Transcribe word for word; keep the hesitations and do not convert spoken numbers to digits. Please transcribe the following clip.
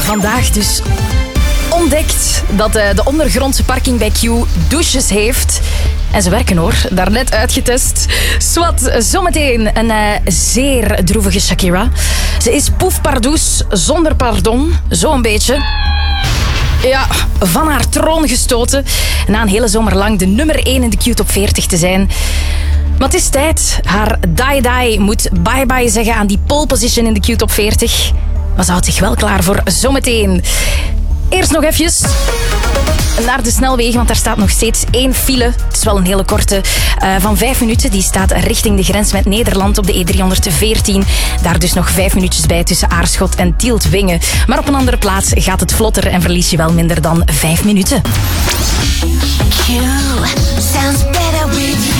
vandaag dus ontdekt dat de, de ondergrondse parking bij Q douches heeft. En ze werken hoor, daarnet uitgetest. Swat, zometeen een uh, zeer droevige Shakira. Ze is poefpardoes zonder pardon, zo'n beetje. Ja, van haar troon gestoten. Na een hele zomer lang de nummer één in de Q Top veertig te zijn. Maar het is tijd. Haar Die Die moet bye-bye zeggen aan die pole position in de Q Top veertig. Maar ze houdt zich wel klaar voor zometeen. Eerst nog eventjes naar de snelwegen, want daar staat nog steeds één file. Het is wel een hele korte, uh, van vijf minuten. Die staat richting de grens met Nederland op de E driehonderdveertien. Daar dus nog vijf minuutjes bij tussen Aarschot en Tielt-Wingen. Maar op een andere plaats gaat het vlotter en verlies je wel minder dan vijf minuten. Q sounds better with you.